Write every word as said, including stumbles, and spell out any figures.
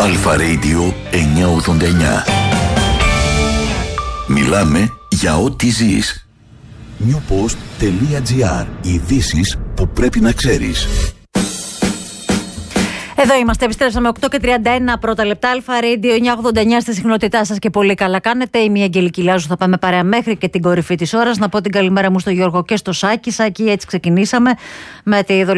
Αλφα Radio εννιακόσια ογδόντα εννιά. Μιλάμε για ό,τι ζεις. newpost.gr. Ειδήσεις που πρέπει να ξέρεις. Εδώ είμαστε, επιστρέψαμε οκτώ και τριάντα ένα πρώτα λεπτά. Αλφα Radio εννιακόσια ογδόντα εννιά στη συχνότητά σας και πολύ καλά κάνετε. Είμαι η Αγγελική Λάζου, θα πάμε παρέα μέχρι και την κορυφή της ώρας. Να πω την καλημέρα μου στο Γιώργο και στο Σάκη. Σάκη, έτσι ξεκινήσαμε με τη